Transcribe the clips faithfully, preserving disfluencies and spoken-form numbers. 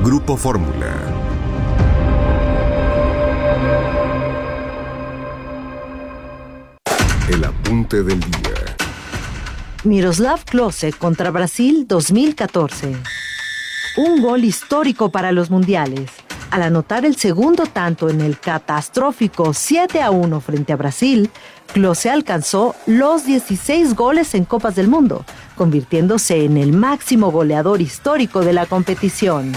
Grupo Fórmula. El apunte del día. Miroslav Klose contra Brasil dos mil catorce. Un gol histórico para los mundiales. Al anotar el segundo tanto en el catastrófico siete a uno frente a Brasil, Klose alcanzó los dieciséis goles en Copas del Mundo, convirtiéndose en el máximo goleador histórico de la competición.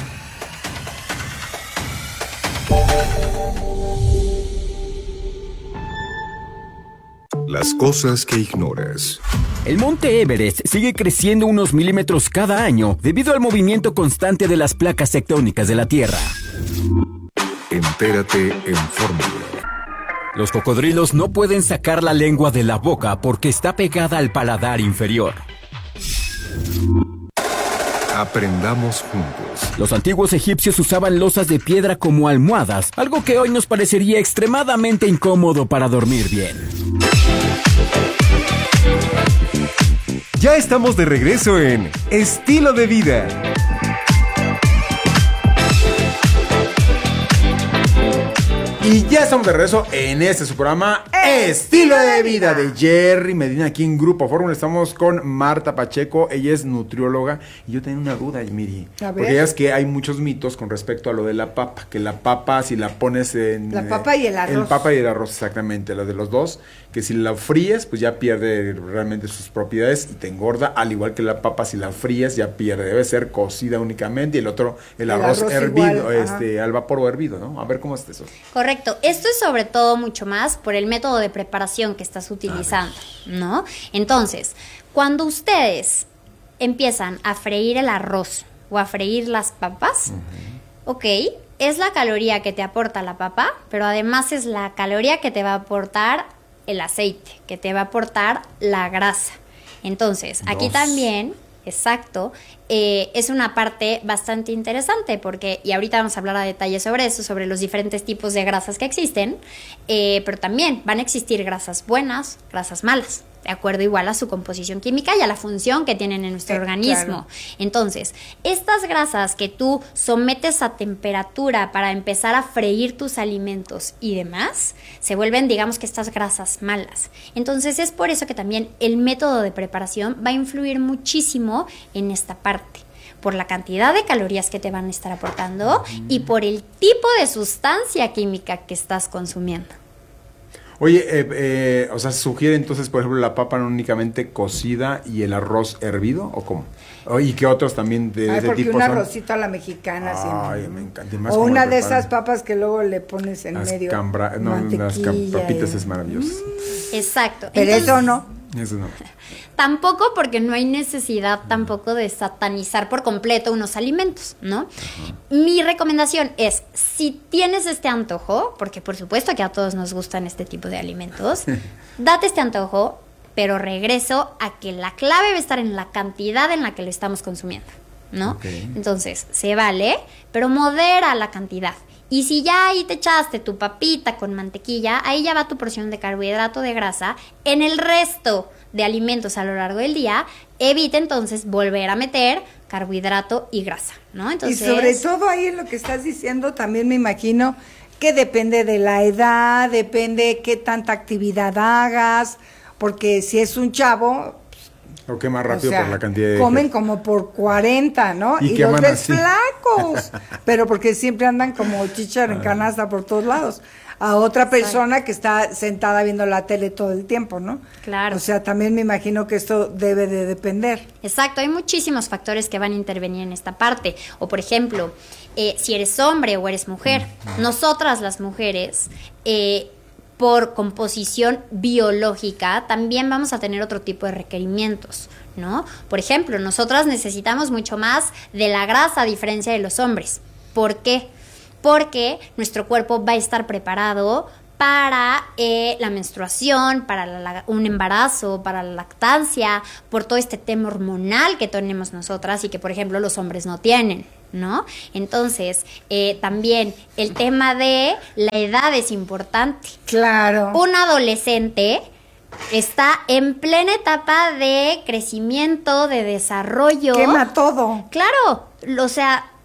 Las cosas que ignoras. El monte Everest sigue creciendo unos milímetros cada año debido al movimiento constante de las placas tectónicas de la Tierra. Entérate en Fórmula. Los cocodrilos no pueden sacar la lengua de la boca porque está pegada al paladar inferior. Aprendamos juntos. Los antiguos egipcios usaban losas de piedra como almohadas, algo que hoy nos parecería extremadamente incómodo para dormir bien. Ya estamos de regreso en Estilo de Vida. Y ya estamos de regreso en este su programa Estilo de Vida de Jerry Medina aquí en Grupo Fórmula. Estamos con Marta Pacheco, ella es nutrióloga y yo tenía una duda, Miri, porque ya es que hay muchos mitos con respecto a lo de la papa, que la papa si la pones en... La papa y el arroz. El papa y el arroz, exactamente, la de los dos, que si la fríes pues ya pierde realmente sus propiedades y te engorda, al igual que la papa si la fríes ya pierde, debe ser cocida únicamente y el otro, el, el arroz, arroz hervido, igual, este, al vapor o hervido, ¿no? A ver cómo es eso. Correcto. Esto es sobre todo mucho más por el método de preparación que estás utilizando, ¿no? Entonces, cuando ustedes empiezan a freír el arroz o a freír las papas, uh-huh. ok, es la caloría que te aporta la papa, pero además es la caloría que te va a aportar el aceite, que te va a aportar la grasa. Entonces, Dos. aquí también... Exacto, eh, es una parte bastante interesante porque, y ahorita vamos a hablar a detalle sobre eso, sobre los diferentes tipos de grasas que existen, eh, pero también van a existir grasas buenas, grasas malas, de acuerdo igual a su composición química y a la función que tienen en nuestro eh, organismo. Claro. Entonces, estas grasas que tú sometes a temperatura para empezar a freír tus alimentos y demás, se vuelven, digamos que estas grasas malas. Entonces, es por eso que también el método de preparación va a influir muchísimo en esta parte, por la cantidad de calorías que te van a estar aportando mm. y por el tipo de sustancia química que estás consumiendo. Oye, eh, eh, o sea, ¿sugiere entonces, por ejemplo, la papa no únicamente cocida y el arroz hervido o cómo? ¿Y qué otros también de, Ay, de porque tipo un son? arrocito a la mexicana. Ay, siempre. me encanta. Más o una de esas papas que luego le pones en las medio. Cambra, no, las cam- papitas y... es maravilloso. Mm. Exacto. Pero Entonces, eso no. Eso no. Tampoco porque no hay necesidad tampoco de satanizar por completo unos alimentos, ¿no? Uh-huh. Mi recomendación es, si tienes este antojo, porque por supuesto que a todos nos gustan este tipo de alimentos, date este antojo, pero regreso a que la clave va a estar en la cantidad en la que lo estamos consumiendo, ¿no? Okay. Entonces, se vale, pero modera la cantidad. Y si ya ahí te echaste tu papita con mantequilla, ahí ya va tu porción de carbohidrato, de grasa. En el resto de alimentos a lo largo del día, evita entonces volver a meter carbohidrato y grasa, ¿no? Entonces, y sobre todo ahí en lo que estás diciendo, también me imagino que depende de la edad, depende qué tanta actividad hagas, porque si es un chavo... O quema rápido, o sea, por la cantidad de... comen como por cuarenta, ¿no? Y, y los ves flacos, pero porque siempre andan como chícharo en canasta por todos lados. A otra persona que está sentada viendo la tele todo el tiempo, ¿no? Claro. O sea, también me imagino que esto debe de depender. Exacto, hay muchísimos factores que van a intervenir en esta parte. O, por ejemplo, eh, si eres hombre o eres mujer, nosotras las mujeres... Eh, por composición biológica, también vamos a tener otro tipo de requerimientos, ¿no? Por ejemplo, nosotras necesitamos mucho más de la grasa a diferencia de los hombres. ¿Por qué? Porque nuestro cuerpo va a estar preparado para eh, la menstruación, para la, un embarazo, para la lactancia, por todo este tema hormonal que tenemos nosotras y que, por ejemplo, los hombres no tienen, ¿no? Entonces, eh, también el tema de la edad es importante. Claro. Un adolescente está en plena etapa de crecimiento, de desarrollo. Quema todo. Claro, o sea,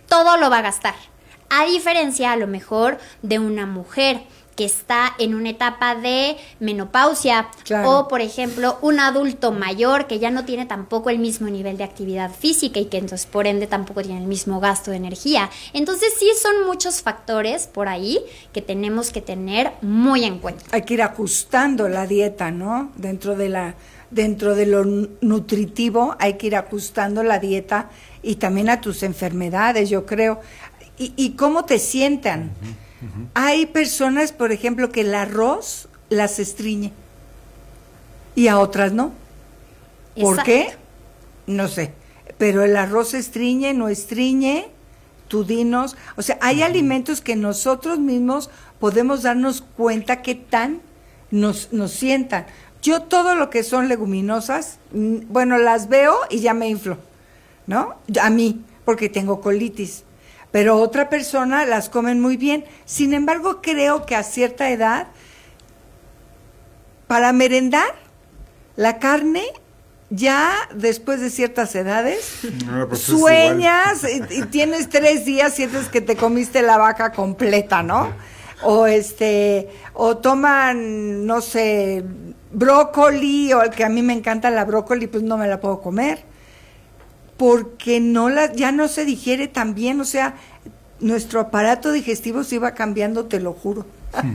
todo lo va a gastar. A diferencia, a lo mejor, de una mujer que está en una etapa de menopausia, claro. o, por ejemplo, un adulto mayor que ya no tiene tampoco el mismo nivel de actividad física y que entonces, por ende, tampoco tiene el mismo gasto de energía. Entonces, sí son muchos factores por ahí que tenemos que tener muy en cuenta. Hay que ir ajustando la dieta, ¿no? Dentro de la dentro de lo nutritivo hay que ir ajustando la dieta y también a tus enfermedades, yo creo. Y, y cómo te sientan. Uh-huh, uh-huh. Hay personas, por ejemplo, que el arroz las estriñe y a otras no. ¿Por Exacto. qué? No sé. Pero el arroz estriñe, no estriñe, tú dinos. O sea, hay uh-huh. alimentos que nosotros mismos podemos darnos cuenta qué tan nos, nos sientan. Yo todo lo que son leguminosas, bueno, las veo y ya me inflo, ¿no? A mí, porque tengo colitis. Pero otra persona las comen muy bien. Sin embargo, creo que a cierta edad, para merendar, la carne, ya después de ciertas edades, no, pues sueñas y, y tienes tres días, sientes que te comiste la vaca completa, ¿no? O este, o toman, no sé, brócoli, o el que a mí me encanta la brócoli, pues no me la puedo comer. Porque no la, ya no se digiere tan bien, o sea, nuestro aparato digestivo se iba cambiando, te lo juro.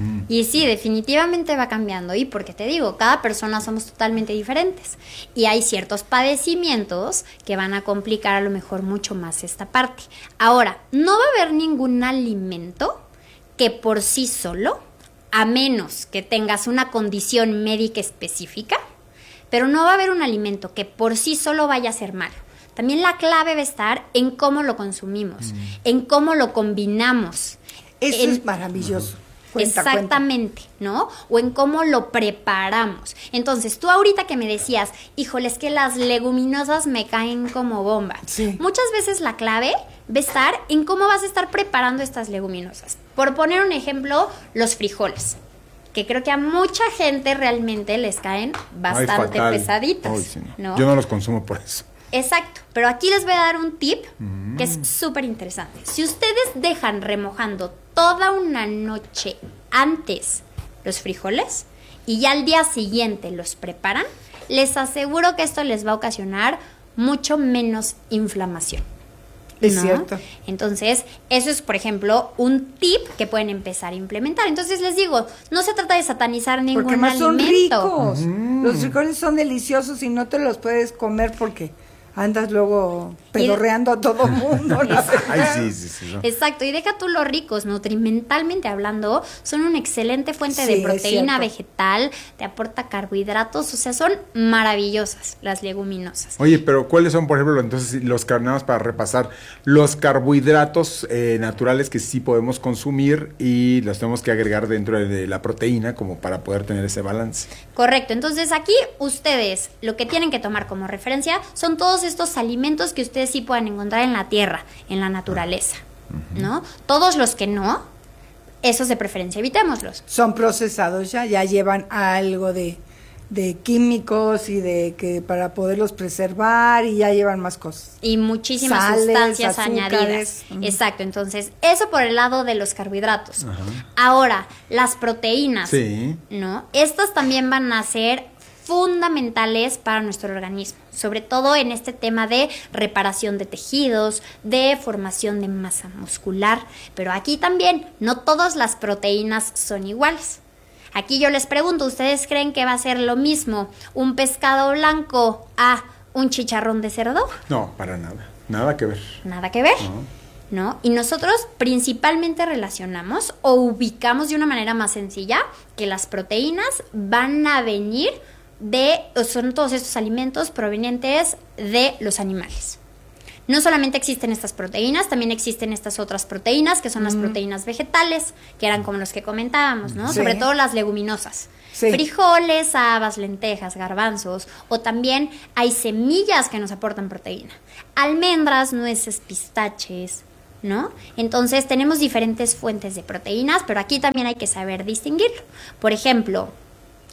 Y sí, definitivamente va cambiando, y porque te digo, cada persona somos totalmente diferentes y hay ciertos padecimientos que van a complicar a lo mejor mucho más esta parte. Ahora, no va a haber ningún alimento que por sí solo, a menos que tengas una condición médica específica, pero no va a haber un alimento que por sí solo vaya a ser malo. También la clave va a estar en cómo lo consumimos, mm. en cómo lo combinamos. Eso en, es maravilloso. Cuenta, exactamente, cuenta. ¿No? O en cómo lo preparamos. Entonces, tú ahorita que me decías, híjole, es que las leguminosas me caen como bomba. Sí. Muchas veces la clave va a estar en cómo vas a estar preparando estas leguminosas. Por poner un ejemplo, los frijoles, que creo que a mucha gente realmente les caen bastante Ay, pesaditas. Ay, sí, no. ¿no? Yo no los consumo por eso. Exacto, pero aquí les voy a dar un tip mm. que es súper interesante. Si ustedes dejan remojando toda una noche antes los frijoles y ya al día siguiente los preparan, les aseguro que esto les va a ocasionar mucho menos inflamación. Es ¿no? cierto. Entonces, eso es, por ejemplo, un tip que pueden empezar a implementar. Entonces, les digo, no se trata de satanizar ningún porque más alimento. Son ricos. Mm. Los frijoles son deliciosos y no te los puedes comer porque andas luego pedorreando a todo mundo. Ay, sí, sí, sí. No. Exacto, y deja tú los ricos, nutrimentalmente hablando, son una excelente fuente sí, de proteína vegetal, te aporta carbohidratos, o sea, son maravillosas las leguminosas. Oye, pero ¿cuáles son, por ejemplo, entonces los carbohidratos para repasar? Los carbohidratos eh, naturales que sí podemos consumir y los tenemos que agregar dentro de la proteína como para poder tener ese balance. Correcto, entonces aquí ustedes lo que tienen que tomar como referencia son todos estos alimentos que ustedes sí pueden encontrar en la tierra, en la naturaleza, uh-huh. ¿no? Todos los que no, esos de preferencia evitémoslos. Son procesados ya, ya llevan algo de, de químicos y de que para poderlos preservar y ya llevan más cosas. Y muchísimas Sales, sustancias azúcares. añadidas. Uh-huh. Exacto, entonces eso por el lado de los carbohidratos. Uh-huh. Ahora, las proteínas, sí. ¿no? Estas también van a ser fundamentales para nuestro organismo, sobre todo en este tema de reparación de tejidos, de formación de masa muscular, pero aquí también no todas las proteínas son iguales. Aquí yo les pregunto, ¿ustedes creen que va a ser lo mismo un pescado blanco a un chicharrón de cerdo? No, para nada, nada que ver. Nada que ver. No. ¿No? Y nosotros principalmente relacionamos o ubicamos de una manera más sencilla que las proteínas van a venir de, son todos estos alimentos provenientes de los animales. No solamente existen estas proteínas, también existen estas otras proteínas, que son mm. las proteínas vegetales, que eran como los que comentábamos, ¿no? Sí. Sobre todo las leguminosas. Sí. Frijoles, habas, lentejas, garbanzos, o también hay semillas que nos aportan proteína. Almendras, nueces, pistaches, ¿no? Entonces tenemos diferentes fuentes de proteínas, pero aquí también hay que saber distinguirlo. Por ejemplo,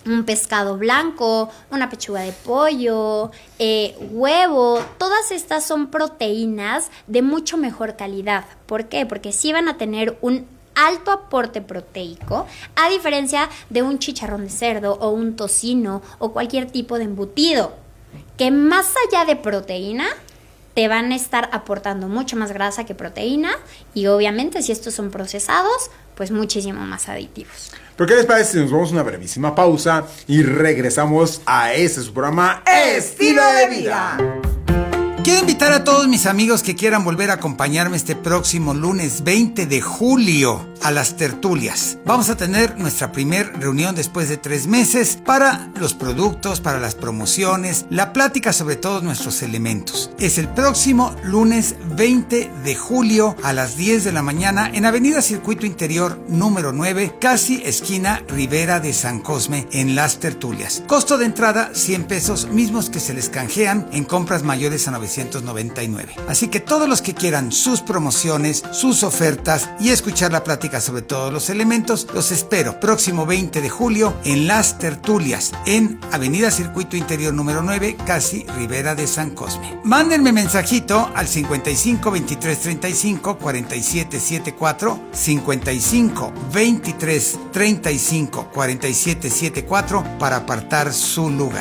un pescado blanco, una pechuga de pollo, eh, huevo, todas estas son proteínas de mucho mejor calidad. ¿Por qué? Porque sí van a tener un alto aporte proteico, a diferencia de un chicharrón de cerdo o un tocino o cualquier tipo de embutido, que más allá de proteína, te van a estar aportando mucho más grasa que proteína y obviamente si estos son procesados, pues muchísimo más aditivos. ¿Pero qué les parece si nos vamos a una brevísima pausa y regresamos a este su programa Estilo de Vida? Quiero invitar a todos mis amigos que quieran volver a acompañarme este próximo lunes veinte de julio a las tertulias. Vamos a tener nuestra primer reunión después de tres meses para los productos, para las promociones, la plática sobre todos nuestros elementos. Es el próximo lunes veinte de julio a las diez de la mañana en Avenida Circuito Interior número nueve, casi esquina Ribera de San Cosme, en las tertulias. Costo de entrada cien pesos, mismos que se les canjean en compras mayores a novecientos noventa y nueve. Así que todos los que quieran sus promociones, sus ofertas y escuchar la plática sobre todos los elementos, los espero próximo veinte de julio en las tertulias en Avenida Circuito Interior número nueve, casi Ribera de San Cosme. Mándenme mensajito al cincuenta y cinco veintitrés treinta y cinco cuarenta y siete setenta y cuatro, cincuenta y cinco veintitrés treinta y cinco cuarenta y siete setenta y cuatro para apartar su lugar.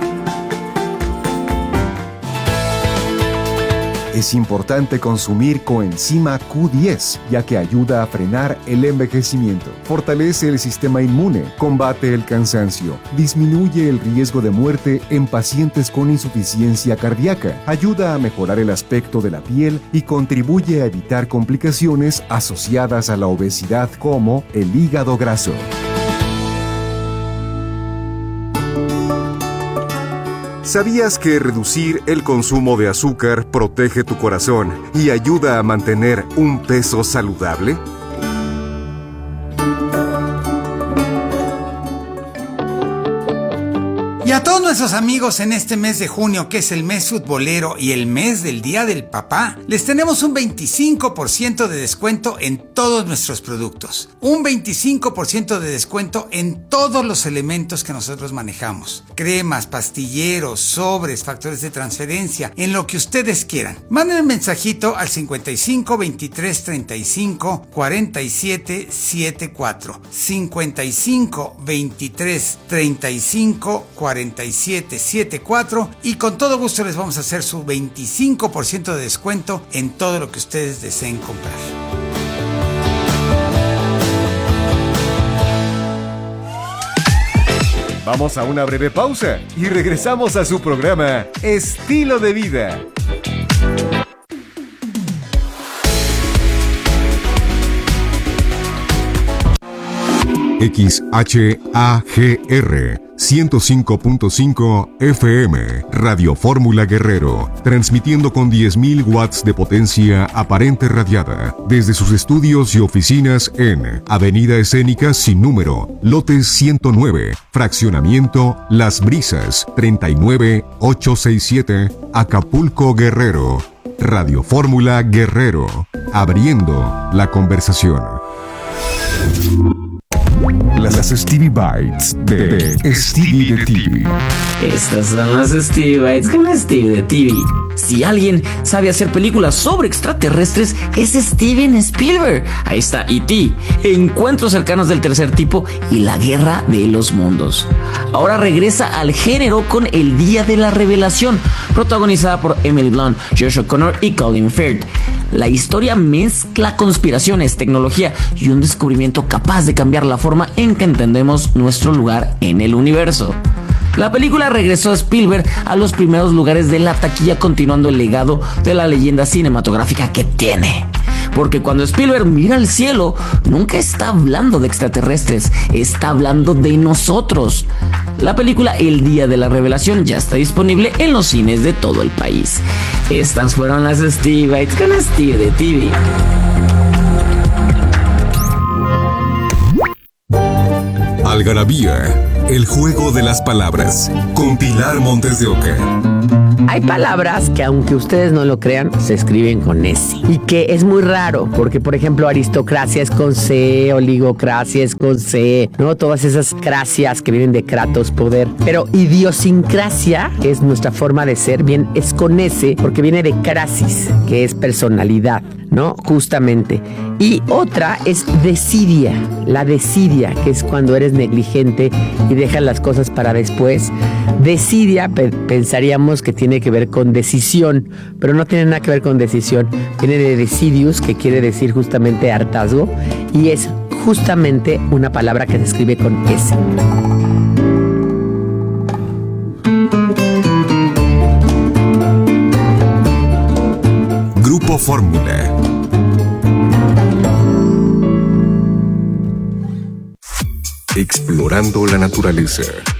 Es importante consumir coenzima Q diez, ya que ayuda a frenar el envejecimiento, fortalece el sistema inmune, combate el cansancio, disminuye el riesgo de muerte en pacientes con insuficiencia cardíaca, ayuda a mejorar el aspecto de la piel y contribuye a evitar complicaciones asociadas a la obesidad como el hígado graso. ¿Sabías que reducir el consumo de azúcar protege tu corazón y ayuda a mantener un peso saludable? Y a todos nuestros amigos en este mes de junio, que es el mes futbolero y el mes del Día del Papá, les tenemos un veinticinco por ciento de descuento en todos nuestros productos. Un veinticinco por ciento de descuento en todos los elementos que nosotros manejamos. Cremas, pastilleros, sobres, factores de transferencia, en lo que ustedes quieran. Manden un mensajito al cincuenta y cinco veintitrés treinta y cinco cuarenta y siete setenta y cuatro. cincuenta y cinco veintitrés treinta y cinco cuarenta y siete setenta y cuatro y con todo gusto les vamos a hacer su veinticinco por ciento de descuento en todo lo que ustedes deseen comprar. Vamos a una breve pausa y regresamos a su programa Estilo de Vida. X H A G R ciento cinco punto cinco F M, Radio Fórmula Guerrero, transmitiendo con diez mil watts de potencia aparente radiada, desde sus estudios y oficinas en Avenida Escénica Sin Número, lote ciento nueve, fraccionamiento Las Brisas, treinta y nueve ochocientos sesenta y siete, Acapulco, Guerrero. Radio Fórmula Guerrero, abriendo la conversación. Las Stevie Bites de, de Stevie de T V. Estas son las Stevie Bites con Stevie de T V. Si alguien sabe hacer películas sobre extraterrestres, es Steven Spielberg. Ahí está E T, Encuentros cercanos del tercer tipo y La guerra de los mundos. Ahora regresa al género con El día de la revelación, protagonizada por Emily Blunt, Josh O'Connor y Colin Firth. La historia mezcla conspiraciones, tecnología y un descubrimiento capaz de cambiar la forma en que entendemos nuestro lugar en el universo. La película regresó a Spielberg a los primeros lugares de la taquilla, continuando el legado de la leyenda cinematográfica que tiene. Porque cuando Spielberg mira al cielo, nunca está hablando de extraterrestres, está hablando de nosotros. La película El día de la revelación ya está disponible en los cines de todo el país. Estas fueron las Stevie Bites con Stevie de T V. Algarabía, el juego de las palabras, con Pilar Montes de Oca. Hay palabras que, aunque ustedes no lo crean, se escriben con S. Y que es muy raro, porque, por ejemplo, aristocracia es con C, oligocracia es con C, ¿no? Todas esas cracias que vienen de kratos, poder. Pero idiosincrasia, que es nuestra forma de ser, bien, es con S, porque viene de crasis, que es personalidad, ¿no? Justamente. Y otra es desidia, la desidia, que es cuando eres negligente y dejas las cosas para después. Desidia, pe- pensaríamos que tiene que ver con decisión, pero no tiene nada que ver con decisión. Viene de decidius, que quiere decir justamente hartazgo, y es justamente una palabra que se escribe con S. Grupo Fórmula. Explorando la naturaleza.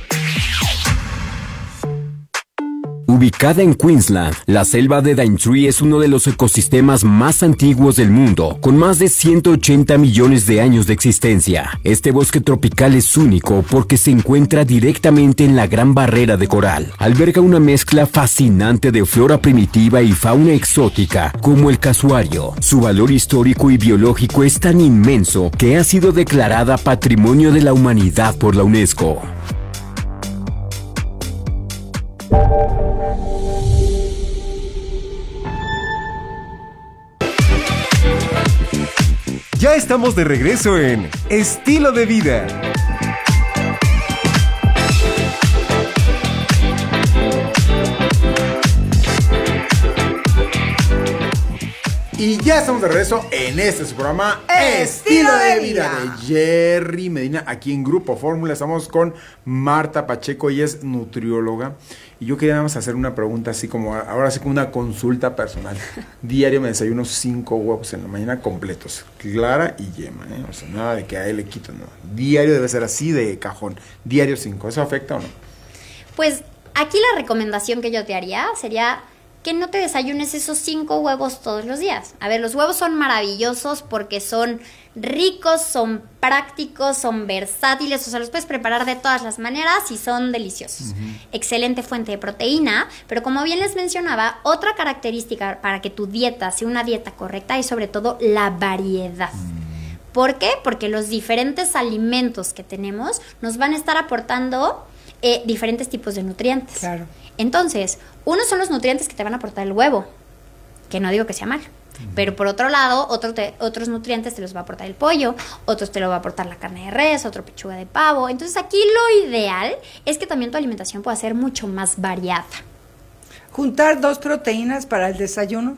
Ubicada en Queensland, la selva de Daintree es uno de los ecosistemas más antiguos del mundo, con más de ciento ochenta millones de años de existencia. Este bosque tropical es único porque se encuentra directamente en la Gran Barrera de Coral. Alberga una mezcla fascinante de flora primitiva y fauna exótica, como el casuario. Su valor histórico y biológico es tan inmenso que ha sido declarada Patrimonio de la Humanidad por la UNESCO. Ya estamos de regreso en Estilo de Vida. Y ya estamos de regreso en este su programa Estilo de Vida de Jerry Medina, aquí en Grupo Fórmula. Estamos con Marta Pacheco, ella es nutrióloga. Y yo quería nada más hacer una pregunta así como, ahora sí como una consulta personal. Diario me desayuno cinco huevos en la mañana completos, clara y yema, ¿eh? O sea, nada de que a él le quito, no. Diario debe ser así de cajón, diario cinco. ¿Eso afecta o no? Pues aquí la recomendación que yo te haría sería que no te desayunes esos cinco huevos todos los días. A ver, los huevos son maravillosos porque son ricos, son prácticos, son versátiles, o sea, los puedes preparar de todas las maneras y son deliciosos. Uh-huh. Excelente fuente de proteína, pero como bien les mencionaba, otra característica para que tu dieta sea una dieta correcta es sobre todo la variedad. Uh-huh. ¿Por qué? Porque los diferentes alimentos que tenemos nos van a estar aportando eh, diferentes tipos de nutrientes. Claro. Entonces, unos son los nutrientes que te van a aportar el huevo, que no digo que sea mal, uh-huh. pero por otro lado, otro te, otros nutrientes te los va a aportar el pollo, otros te lo va a aportar la carne de res, otro pechuga de pavo. Entonces, aquí lo ideal es que también tu alimentación pueda ser mucho más variada. ¿Juntar dos proteínas para el desayuno?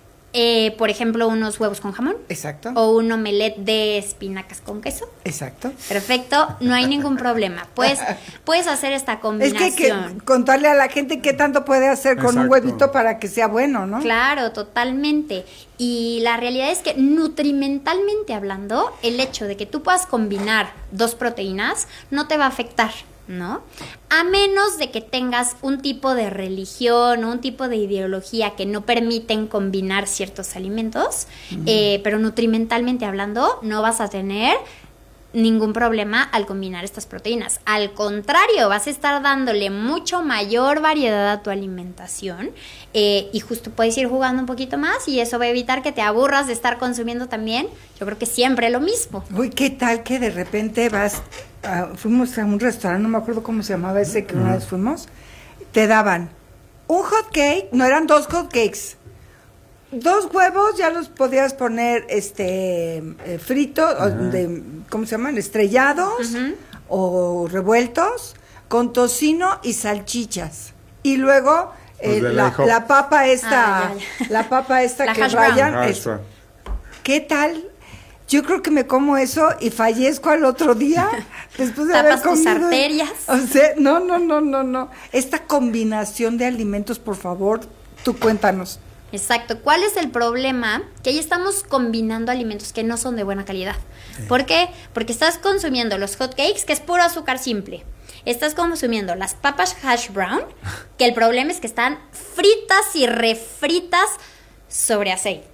Eh, por ejemplo, unos huevos con jamón. Exacto. O un omelette de espinacas con queso. Exacto. Perfecto, no hay ningún problema. Puedes, puedes hacer esta combinación. Es que hay que contarle a la gente qué tanto puede hacer con Exacto. un huevito para que sea bueno, ¿no? Claro, totalmente. Y la realidad es que nutrimentalmente hablando, el hecho de que tú puedas combinar dos proteínas no te va a afectar, ¿no? A menos de que tengas un tipo de religión o un tipo de ideología que no permiten combinar ciertos alimentos, uh-huh. eh, pero nutrimentalmente hablando no vas a tener ningún problema al combinar estas proteínas. Al contrario, vas a estar dándole mucho mayor variedad a tu alimentación eh, y justo puedes ir jugando un poquito más y eso va a evitar que te aburras de estar consumiendo también, yo creo que siempre lo mismo. Uy, ¿qué tal que de repente vas, uh, fuimos a un restaurante, no me acuerdo cómo se llamaba ese que uh-huh. una vez fuimos, te daban un hot cake, no eran dos hot cakes, dos huevos ya los podías poner este eh, fritos, uh-huh. de, ¿cómo se llaman? Estrellados uh-huh. o revueltos con tocino y salchichas. Y luego eh, pues la, la papa esta, ah, ya, ya. la papa esta la que rayan. Ah, es, ¿qué tal? Yo creo que me como eso y fallezco al otro día después de haber comido. Tapas tus arterias. O sea, no, no, no, no, no. Esta combinación de alimentos, por favor, tú cuéntanos. Exacto. ¿Cuál es el problema? Que ahí estamos combinando alimentos que no son de buena calidad. Sí. ¿Por qué? Porque estás consumiendo los hot cakes, que es puro azúcar simple. Estás consumiendo las papas hash brown, que el problema es que están fritas y refritas sobre aceite.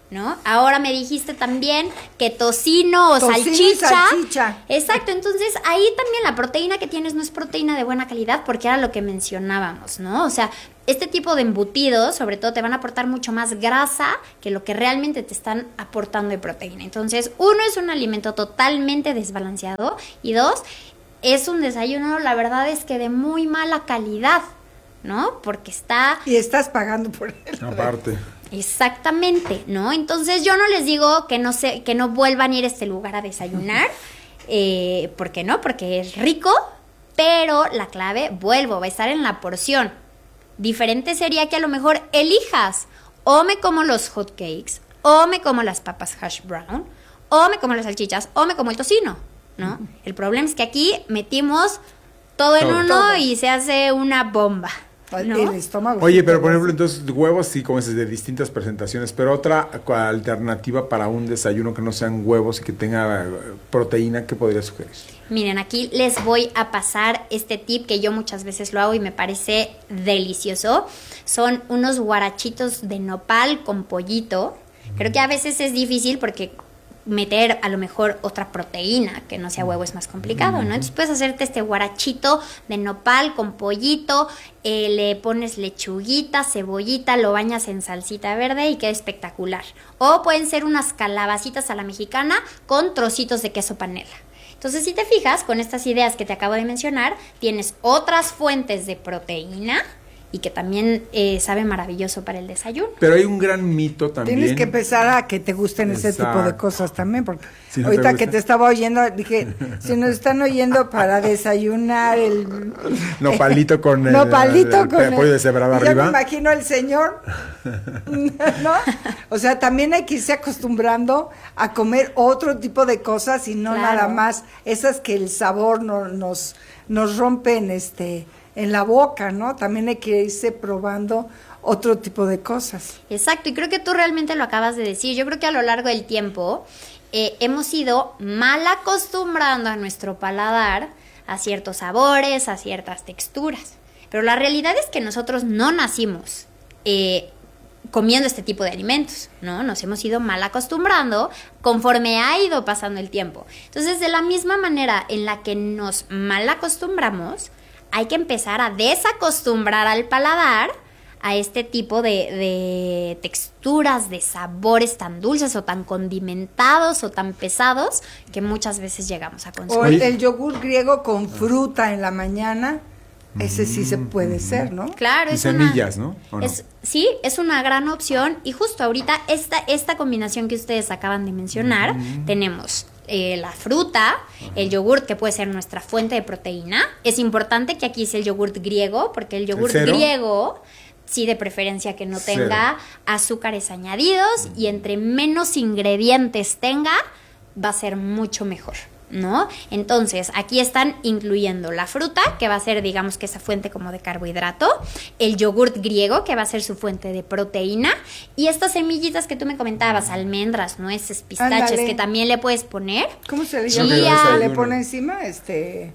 ¿no? Ahora me dijiste también que tocino o Tocino y salchicha. salchicha. Exacto, entonces ahí también la proteína que tienes no es proteína de buena calidad porque era lo que mencionábamos, ¿no? O sea, este tipo de embutidos, sobre todo, te van a aportar mucho más grasa que lo que realmente te están aportando de proteína. Entonces, uno, es un alimento totalmente desbalanceado y dos, es un desayuno, la verdad es que de muy mala calidad, ¿no? Porque está... Y estás pagando por él. Aparte. Exactamente, ¿no? Entonces yo no les digo que no se, que no vuelvan a ir a este lugar a desayunar, eh, ¿por qué no? Porque es rico, pero la clave, vuelvo, va a estar en la porción. Diferente sería que a lo mejor elijas, o me como los hot cakes, o me como las papas hash brown, o me como las salchichas, o me como el tocino, ¿no? El problema es que aquí metimos todo en Todo. uno Todo. y se hace una bomba, ¿no? El estómago. Oye, pero por sí, ejemplo, entonces huevos sí comes de distintas presentaciones, pero otra alternativa para un desayuno que no sean huevos y que tenga eh, proteína, ¿qué podría sugerir? Miren, aquí les voy a pasar este tip que yo muchas veces lo hago y me parece delicioso. Son unos guarachitos de nopal con pollito. Creo que a veces es difícil porque meter a lo mejor otra proteína que no sea huevo es más complicado, ¿no? Entonces puedes hacerte este guarachito de nopal con pollito, eh, le pones lechuguita, cebollita, lo bañas en salsita verde y queda espectacular. O pueden ser unas calabacitas a la mexicana con trocitos de queso panela. Entonces, si te fijas, con estas ideas que te acabo de mencionar, tienes otras fuentes de proteína y que también eh, sabe maravilloso para el desayuno. Pero hay un gran mito también. Tienes que empezar a que te gusten ese Exacto. tipo de cosas también, porque Si no te ahorita gusta. que te estaba oyendo, dije, si nos están oyendo para desayunar el... Nopalito con el, Nopalito el con el- pollo deshebrado y ya arriba. me imagino el señor, ¿no? O sea, también hay que irse acostumbrando a comer otro tipo de cosas y no Claro. nada más esas que el sabor no, nos, nos rompen este, en la boca, ¿no? También hay que irse probando otro tipo de cosas. Exacto, y creo que tú realmente lo acabas de decir. Yo creo que a lo largo del tiempo eh, hemos ido mal acostumbrando a nuestro paladar a ciertos sabores, a ciertas texturas. Pero la realidad es que nosotros no nacimos eh, comiendo este tipo de alimentos, ¿no? Nos hemos ido mal acostumbrando conforme ha ido pasando el tiempo. Entonces, de la misma manera en la que nos mal acostumbramos, hay que empezar a desacostumbrar al paladar a este tipo de, de texturas, de sabores tan dulces o tan condimentados o tan pesados que muchas veces llegamos a O consumir. el, Oye. el yogur griego con fruta en la mañana, ese sí se puede ser, ¿no? Claro, Y es semillas, una, ¿no? ¿O no? Es, sí, es una gran opción y justo ahorita esta, esta combinación que ustedes acaban de mencionar, tenemos eh, la fruta, el yogurt que puede ser nuestra fuente de proteína. Es importante que aquí sea el yogurt griego porque el yogurt cero? griego, sí, de preferencia que no Cero. tenga azúcares añadidos y entre menos ingredientes tenga, va a ser mucho mejor, ¿no? Entonces, aquí están incluyendo la fruta, que va a ser, digamos, que esa fuente como de carbohidrato, el yogurt griego, que va a ser su fuente de proteína, y estas semillitas que tú me comentabas, almendras, nueces, pistaches, Ándale. que también le puedes poner. ¿Cómo se le Chía. llama? ¿Se le Desayuno. pone encima? Este...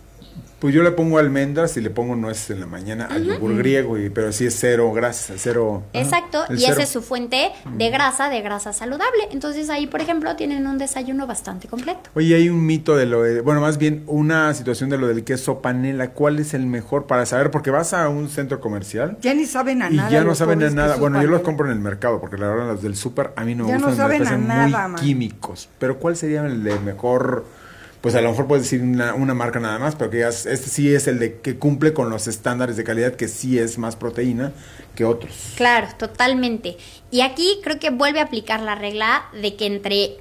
Pues yo le pongo almendras y le pongo nueces en la mañana al yogur griego, y, pero sí es cero grasa, cero... Exacto, el y esa cero. es su fuente de grasa, de grasa saludable. Entonces ahí, por ejemplo, tienen un desayuno bastante completo. Oye, hay un mito de lo de, bueno, más bien una situación de lo del queso panela. ¿Cuál es el mejor para saber? Porque vas a un centro comercial Ya ni saben a y nada. ya no los saben a pobres nada. quesos Bueno, yo los panela. compro en el mercado porque la verdad los del súper a mí no me Ya no gustan, saben me a parecen nada, muy man. químicos. Pero ¿cuál sería el de mejor? Pues a lo mejor puedes decir una, una marca nada más, pero que ya es- este sí es el de que cumple con los estándares de calidad, que sí es más proteína que otros. Claro, totalmente. Y aquí creo que vuelve a aplicar la regla de que entre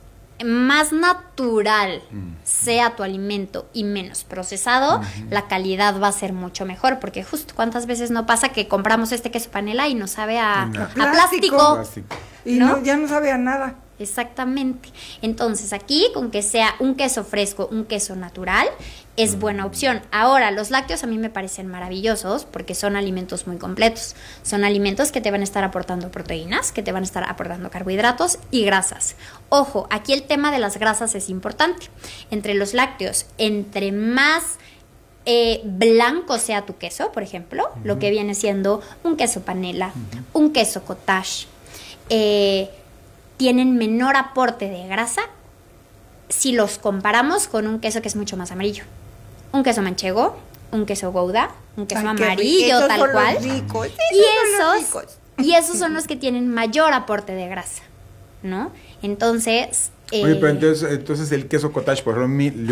más natural sea tu alimento y menos procesado, la calidad va a ser mucho mejor, porque justo cuántas veces no pasa que compramos este queso panela y nos sabe a, Una- a Plástico. plástico. Plástico. Y ¿no? no, ya no sabe a nada. Exactamente. Entonces aquí con que sea un queso fresco, un queso natural, es buena opción. Ahora, los lácteos a mí me parecen maravillosos porque son alimentos muy completos. Son alimentos que te van a estar aportando proteínas, que te van a estar aportando carbohidratos y grasas. Ojo, aquí el tema de las grasas es importante. Entre los lácteos, entre más eh, blanco sea tu queso, por ejemplo, lo que viene siendo un queso panela, un queso cottage, eh, tienen menor aporte de grasa si los comparamos con un queso que es mucho más amarillo. Un queso manchego, un queso Gouda, un queso Ay, qué amarillo, rico. tal Esos son cual. los ricos, esos Y son los esos, ricos. y esos son los que tienen mayor aporte de grasa, ¿no? Entonces... Oye, eh, pero entonces, entonces el queso cottage, por ejemplo, mi-